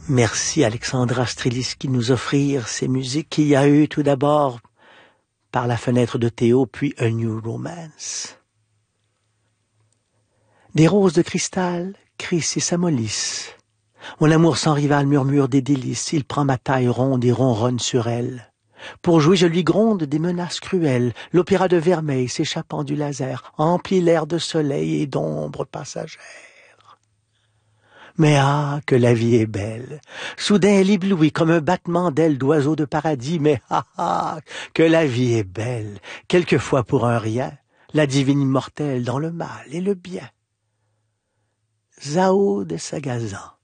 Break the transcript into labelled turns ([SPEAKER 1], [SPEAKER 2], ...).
[SPEAKER 1] Merci Alexandra Strelitzky de nous offrir ces musiques qu'il y a eu tout d'abord par la fenêtre de Théo, puis A New Romance. Des roses de cristal crissent et s'amollissent. Mon amour sans rival murmure des délices, il prend ma taille ronde et ronronne sur elle. Pour jouer, je lui gronde des menaces cruelles. L'opéra de vermeil s'échappant du laser emplit l'air de soleil et d'ombres passagères. Mais ah, que la vie est belle. Soudain, elle éblouit comme un battement d'ailes d'oiseau de paradis. Mais ah, que la vie est belle. Quelquefois pour un rien, la divine immortelle dans le mal et le bien. Zao de Sagazan.